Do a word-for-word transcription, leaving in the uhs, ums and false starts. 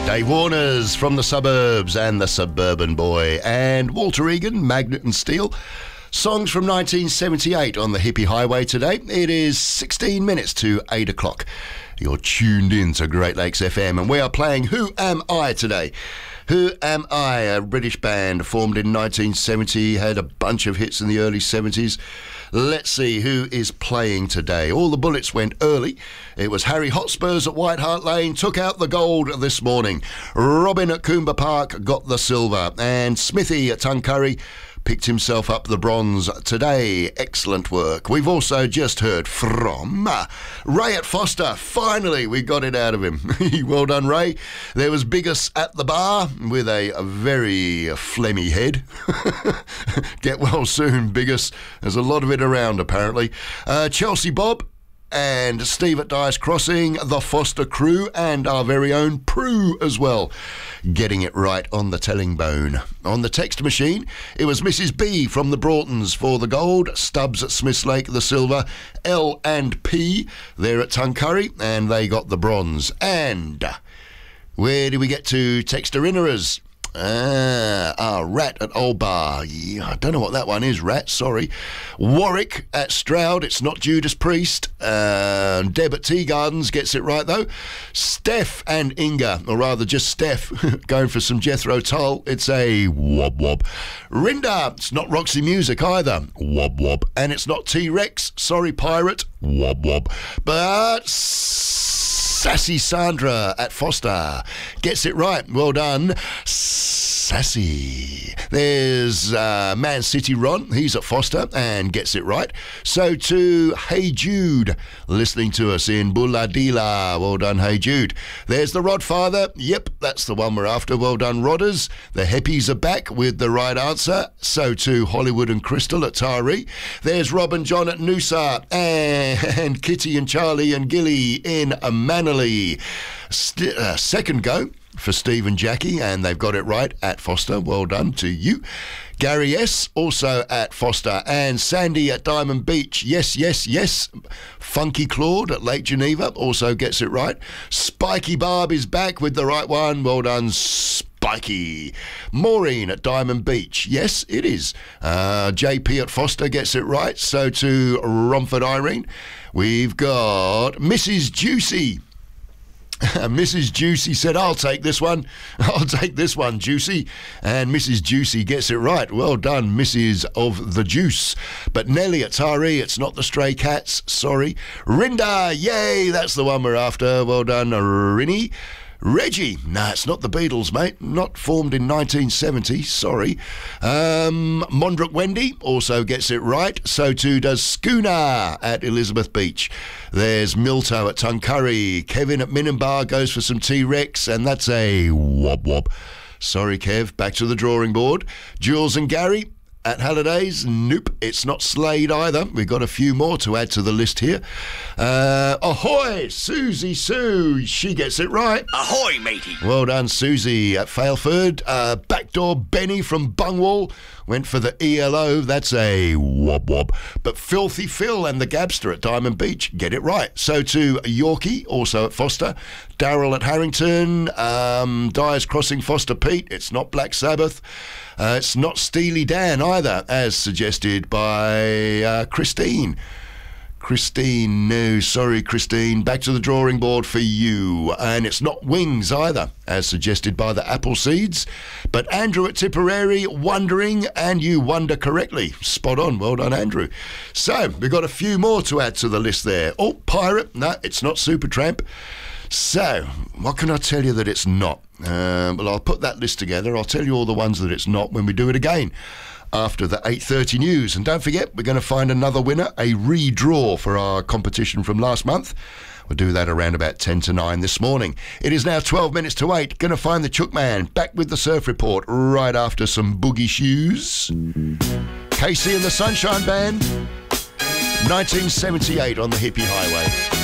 Dave Warner's From the Suburbs and the Suburban Boy, and Walter Egan, Magnet and Steel. Songs from nineteen seventy-eight on the Hippie Highway today. It is sixteen minutes to eight o'clock. You're tuned in to Great Lakes F M, and we are playing Who Am I today. Who Am I, a British band formed in nineteen seventy, had a bunch of hits in the early seventies. Let's see who is playing today. All the bullets went early. It was Harry Hotspurs at White Hart Lane, took out the gold this morning. Robin at Coomber Park got the silver, and Smithy at Tuncurry picked himself up the bronze today. Excellent work. We've also just heard from uh, Ray at Foster. Finally, we got it out of him. Well done, Ray. There was Biggest at the bar with a, a very phlegmy head. Get well soon, Biggest. There's a lot of it around, apparently. Uh, Chelsea Bob and Steve at Dice Crossing, the Foster crew, and our very own Prue as well, getting it right on the telling bone. On the text machine, it was Missus B from the Broughtons for the gold, Stubbs at Smiths Lake the silver, L and P there at Tuncurry, and they got the bronze. And where do we get to, texter-innerers? Ah, ah, Rat at Old Bar. Yeah, I don't know what that one is, Rat, sorry. Warwick at Stroud, it's not Judas Priest. Uh, Deb at Tea Gardens gets it right, though. Steph and Inga, or rather just Steph, going for some Jethro Tull. It's a wob wob. Rinda, it's not Roxy Music either. Wob wob. And it's not T-Rex, sorry Pirate. Wob wob. But Sassy Sandra at Foster gets it right. Well done, Sassy. There's uh, Man City Ron. He's at Foster and gets it right. So to Hey Jude, listening to us in Bulladila. Well done, Hey Jude. There's the Rodfather. Yep, that's the one we're after. Well done, Rodders. The Heppies are back with the right answer. So to Hollywood and Crystal at Taree. There's Rob and John at Noosa, and Kitty and Charlie and Gilly in Manly. St- uh, second go for Steve and Jackie, and they've got it right at Foster. Well done to you. Gary S. also at Foster, and Sandy at Diamond Beach. Yes, yes, yes. Funky Claude at Lake Geneva also gets it right. Spiky Barb is back with the right one. Well done, Spiky. Maureen at Diamond Beach. Yes, it is. Uh, J P at Foster gets it right. So to Romford Irene. We've got Missus Juicy. Missus Juicy said, I'll take this one. I'll take this one, Juicy. And Missus Juicy gets it right. Well done, Missus of the Juice. But Nelly at Taree, it's not the Stray Cats. Sorry. Rinda, yay, that's the one we're after. Well done, Rinny. Reggie, no, it's not the Beatles, mate. Not formed in nineteen seventy, sorry. Um, Mondrick Wendy also gets it right. So too does Schooner at Elizabeth Beach. There's Milto at Tuncurry. Kevin at Minimbar goes for some T-Rex, and that's a wob wob. Sorry, Kev, back to the drawing board. Jules and Gary at Hallidays, nope, it's not Slade either. We've got a few more to add to the list here. Uh, ahoy, Susie Sue, she gets it right. Ahoy, matey. Well done, Susie at Failford. Uh, Backdoor Benny from Bungwall went for the E L O. That's a wob wob. But Filthy Phil and the Gabster at Diamond Beach get it right. So to Yorkie, also at Foster. Darryl at Harrington. Um, Dyers Crossing Foster Pete. It's not Black Sabbath. Uh, it's not Steely Dan either, as suggested by uh, Christine. Christine, no, sorry, Christine. Back to the drawing board for you. And it's not Wings either, as suggested by the Apple Seeds. But Andrew at Tipperary, Wondering, and you wonder correctly. Spot on. Well done, Andrew. So, we've got a few more to add to the list there. Oh, Pirate. No, it's not Supertramp. So, what can I tell you that it's not? Uh, well, I'll put that list together. I'll tell you all the ones that it's not when we do it again after the eight thirty news. And don't forget, we're going to find another winner, a redraw for our competition from last month. We'll do that around about ten to nine this morning. It is now twelve minutes to eight. Going to find the Chook Man. Back with the Surf Report right after some boogie shoes. Casey and the Sunshine Band, nineteen seventy-eight on the Hippie Highway.